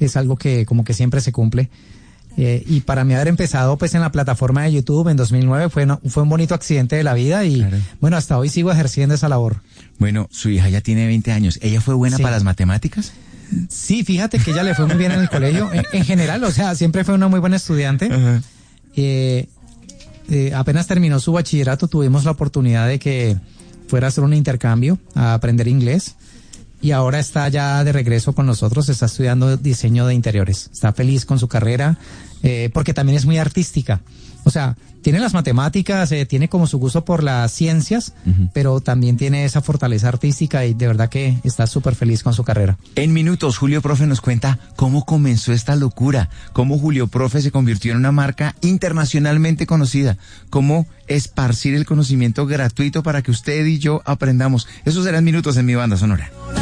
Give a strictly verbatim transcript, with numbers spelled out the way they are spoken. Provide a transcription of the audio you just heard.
es algo que como que siempre se cumple. Eh, y para mí haber empezado pues en la plataforma de YouTube en dos mil nueve fue, no, fue un bonito accidente de la vida y claro. Bueno, hasta hoy sigo ejerciendo esa labor. Bueno, su hija ya tiene veinte años. ¿Ella fue buena sí. para las matemáticas? Sí, fíjate que ella le fue muy bien en el colegio. En, en general, o sea, siempre fue una muy buena estudiante. Uh-huh. Eh, eh, apenas terminó su bachillerato, tuvimos la oportunidad de que fuera a hacer un intercambio, a aprender inglés. Y ahora está ya de regreso con nosotros, está estudiando diseño de interiores. Está feliz con su carrera, eh, porque también es muy artística. O sea, tiene las matemáticas, eh, tiene como su gusto por las ciencias, uh-huh. pero también tiene esa fortaleza artística y de verdad que está súper feliz con su carrera. En minutos, Julio Profe nos cuenta cómo comenzó esta locura, cómo Julio Profe se convirtió en una marca internacionalmente conocida, cómo esparcir el conocimiento gratuito para que usted y yo aprendamos. Eso será en minutos en Mi Banda Sonora.